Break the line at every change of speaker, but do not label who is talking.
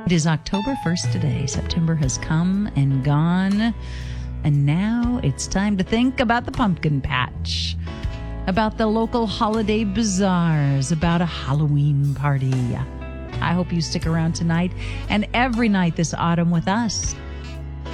It is October 1st today. September has come and gone. And now it's time to think about the pumpkin patch, about the local holiday bazaars, about a Halloween party. I hope you stick around tonight and every night this autumn with us